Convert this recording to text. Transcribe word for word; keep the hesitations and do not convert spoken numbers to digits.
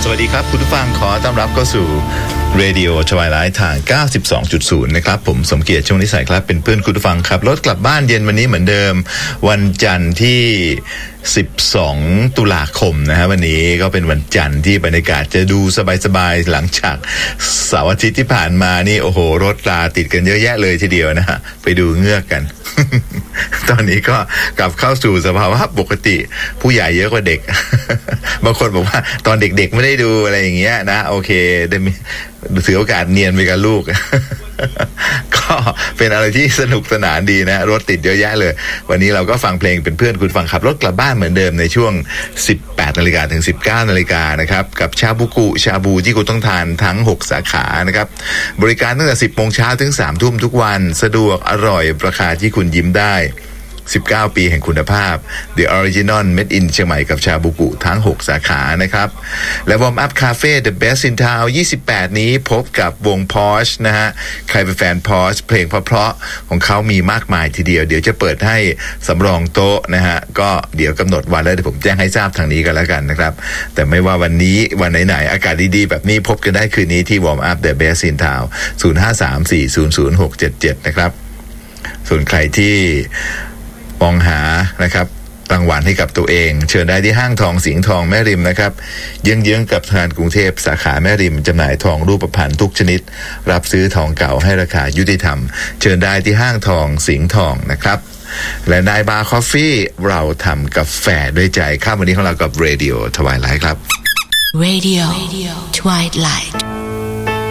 สวัสดีครับคุณผู้ฟังขอต้อนรับเข้าสู่ Radio Twilight ทาง เก้าสิบสองจุดศูนย์ นะครับผมสมเกียรติช่วงนิสัยครับเป็นเพื่อนคุณผู้ฟังครับรถกลับบ้านเย็นวันนี้เหมือนเดิมวันจันทร์ที่สิบสองตุลาคมนะฮะวันนี้ก็เป็นวันจันทร์ที่บรรยากาศจะดูสบายๆหลังจากเสาร์อาทิตย์ที่ผ่านมานี่โอ้โหรถราติดกันเยอะแยะเลยทีเดียวนะฮะไปดูเงือกกัน ตอนนี้ก็กลับเข้าสู่สภาวะปกติผู้ใหญ่เยอะกว่าเด็ก บางคนบอกว่าตอนเด็กๆไม่ได้ดูอะไรอย่างเงี้ยนะโอเคได้มีถือโอกาสเนียนไปกับลูก ก็เป็นอะไรที่สนุกสนานดีนะรถติดเยอะแยะเลยวันนี้เราก็ฟังเพลงเป็นเพื่อนคุณฟังขับรถกลับบ้านเหมือนเดิมในช่วง สิบแปดนาฬิกา ถึง สิบเก้านาฬิกานะครับกับชาบูกุชาบูที่คุณต้องทานทั้งหกสาขานะครับบริการตั้งแต่ สิบโมงเช้าถึง สามทุ่มทุกวันสะดวกอร่อยราคาที่คุณยิ้มได้สิบเก้าปีแห่งคุณภาพ The Original Made in เชียงใหม่กับชาบูกุทั้งหกสาขานะครับและ Warm Up Cafe The Best in Town ยี่สิบแปดนี้พบกับวง Porsche นะฮะใครเป็นแฟน Porsche เพลงเพราะๆของเขามีมากมายทีเดียวเดี๋ยวจะเปิดให้สำรองโต๊ะนะฮะก็เดี๋ยวกำหนดวันแล้วเดี๋ยวผมแจ้งให้ทราบทางนี้กันแล้วกันนะครับแต่ไม่ว่าวันนี้วันไหนๆอากาศดีๆแบบนี้พบกันได้คืนนี้ที่ Warm Up The Best in Town ศูนย์ ห้า สาม สี่ ศูนย์ ศูนย์ หก เจ็ด เจ็ดนะครับส่วนใครที่มองหานะครับรางวัลให้กับตัวเองเชิญได้ที่ห้างทองสิงห์ทองแม่ริมนะครับเยื้องๆกับธนาคารกรุงเทพสาขาแม่ริมจำหน่ายทองรูปพรรณทุกชนิดรับซื้อทองเก่าให้ราคายุติธรรมเชิญได้ที่ห้างทองสิงห์ทองนะครับและนายบาร์คอฟฟี่เราทำกาแฟด้วยใจข้ามวันนี้ของเรากับ Radio Twilight ครับ Radio Twilight